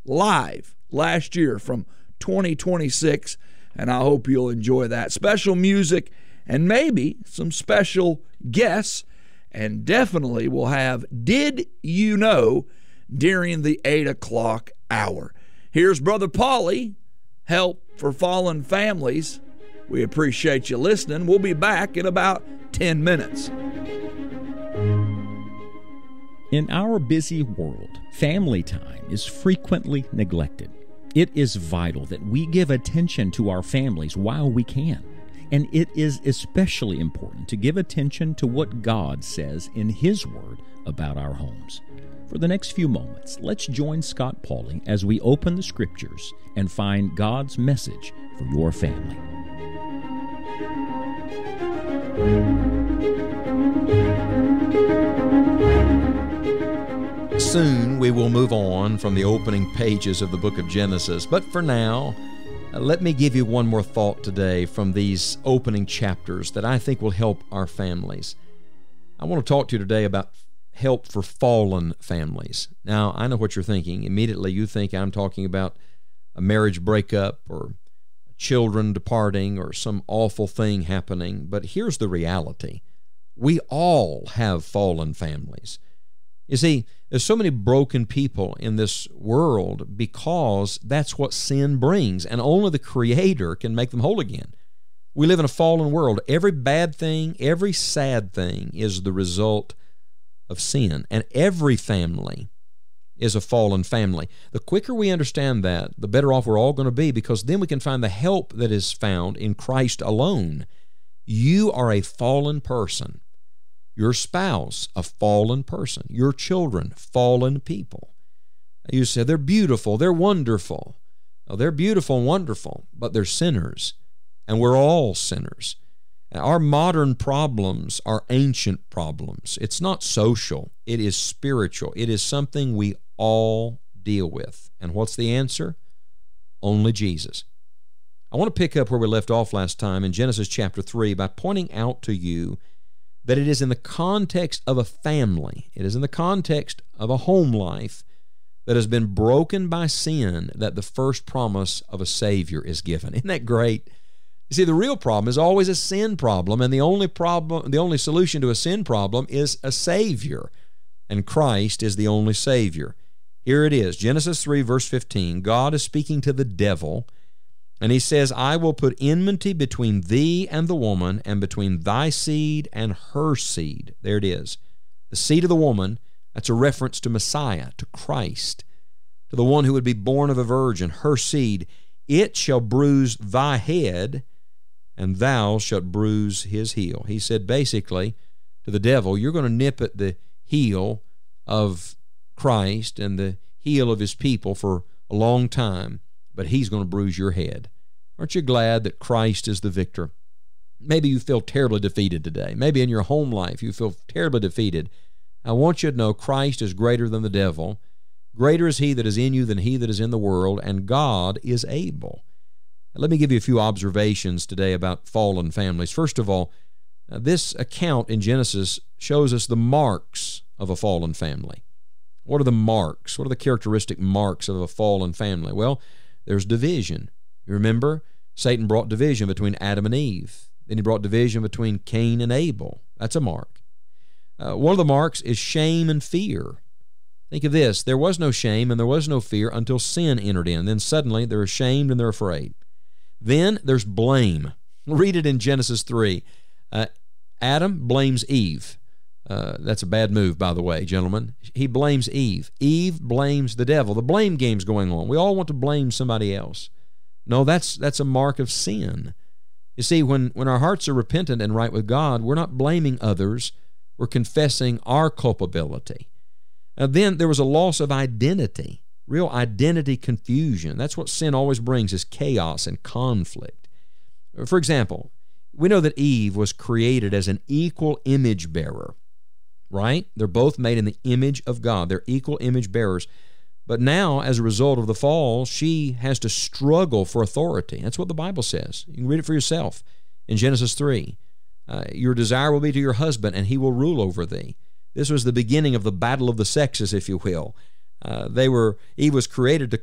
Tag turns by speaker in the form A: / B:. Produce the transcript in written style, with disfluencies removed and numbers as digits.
A: live last year from 2026, and I hope you'll enjoy that. Special music and maybe some special guests, and definitely we'll have Did You Know during the 8 o'clock hour. Here's Brother Paulie, Help for Fallen Families. We appreciate you listening. We'll be back in about 10 minutes.
B: In our busy world, family time is frequently neglected. It is vital that we give attention to our families while we can. And it is especially important to give attention to what God says in His Word about our homes. For the next few moments, let's join Scott Paulie as we open the Scriptures and find God's message for your family.
C: Soon we will move on from the opening pages of the book of Genesis, but for now, let me give you one more thought today from these opening chapters that I think will help our families. I want to talk to you today about help for fallen families. Now, I know what you're thinking. Immediately you think I'm talking about a marriage breakup or children departing or some awful thing happening, but here's the reality. We all have fallen families. You see, there's so many broken people in this world because that's what sin brings, and only the Creator can make them whole again. We live in a fallen world. Every bad thing, every sad thing is the result of sin, and every family is a fallen family. The quicker we understand that, the better off we're all going to be, because then we can find the help that is found in Christ alone. You are a fallen person. Your spouse, a fallen person. Your children, fallen people. You say, they're beautiful, they're wonderful. Well, they're beautiful and wonderful, but they're sinners, and we're all sinners. Our modern problems are ancient problems. It's not social, it is spiritual. It is something we all deal with. And what's the answer? Only Jesus. I want to pick up where we left off last time in Genesis chapter 3 by pointing out to you that it is in the context of a family, it is in the context of a home life that has been broken by sin that the first promise of a Savior is given. Isn't that great? You see, the real problem is always a sin problem, and the only solution to a sin problem is a Savior, and Christ is the only Savior. Here it is, Genesis 3, verse 15. God is speaking to the devil, and He says, I will put enmity between thee and the woman, and between thy seed and her seed. There it is. The seed of the woman, that's a reference to Messiah, to Christ, to the one who would be born of a virgin, her seed. It shall bruise thy head, and thou shalt bruise his heel. He said basically to the devil, you're going to nip at the heel of Christ and the heel of His people for a long time, but He's going to bruise your head. Aren't you glad that Christ is the victor? Maybe you feel terribly defeated today. Maybe in your home life you feel terribly defeated. I want you to know Christ is greater than the devil. Greater is He that is in you than he that is in the world, and God is able. Let me give you a few observations today about fallen families. First of all, this account in Genesis shows us the marks of a fallen family. What are the marks? What are the characteristic marks of a fallen family? Well, there's division. You remember, Satan brought division between Adam and Eve. Then he brought division between Cain and Abel. That's a mark. One of the marks is shame and fear. Think of this. There was no shame and there was no fear until sin entered in. Then suddenly they're ashamed and they're afraid. Then there's blame. Read it in Genesis 3. Adam blames Eve. That's a bad move, by the way, gentlemen. He blames Eve. Eve blames the devil. The blame game's going on. We all want to blame somebody else. No, that's a mark of sin. You see, when our hearts are repentant and right with God, we're not blaming others. We're confessing our culpability. Then there was a loss of identity, real identity confusion. That's what sin always brings, is chaos and conflict. For example, we know that Eve was created as an equal image bearer, right? They're both made in the image of God. They're equal image bearers. But now, as a result of the fall, she has to struggle for authority. That's what the Bible says. You can read it for yourself in Genesis 3. Your desire will be to your husband, and he will rule over thee. This was the beginning of the battle of the sexes, if you will. Eve was created to